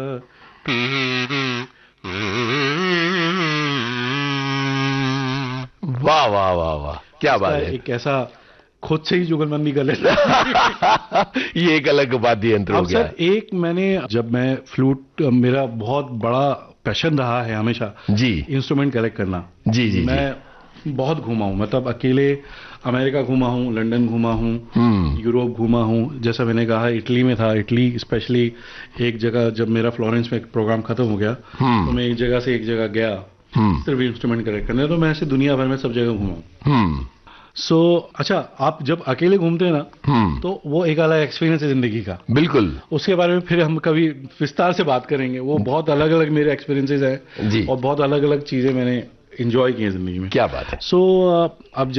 वाह वाह वाह वाह, क्या बात है। एक ऐसा खुद से ही जुगलबंदी कर लेता। ये एक अलग वाद्य यंत्र हो अब गया। सर एक मैंने जब मैं फ्लूट, मेरा बहुत बड़ा पैशन रहा है हमेशा जी इंस्ट्रूमेंट कलेक्ट करना। जी जी जी। मैं बहुत घूमा हूँ, मतलब अकेले अमेरिका घूमा हूँ, लंदन घूमा हूँ, यूरोप घूमा हूँ। जैसा मैंने कहा इटली में था, इटली स्पेशली एक जगह जब मेरा फ्लोरेंस में एक प्रोग्राम खत्म हो गया तो मैं एक जगह से एक जगह गया सिर्फ इंस्ट्रूमेंट कलेक्ट करने। तो मैं ऐसे दुनिया भर में सब जगह घूमा हूँ। अच्छा, आप जब अकेले घूमते हैं ना तो वो एक अलग एक्सपीरियंस है जिंदगी का। बिल्कुल। उसके बारे में फिर हम कभी विस्तार से बात करेंगे। वो बहुत अलग अलग मेरे एक्सपीरियंसेस हैं जी। और बहुत अलग अलग चीजें मैंने एंजॉय की हैं जिंदगी में। क्या बात है। अब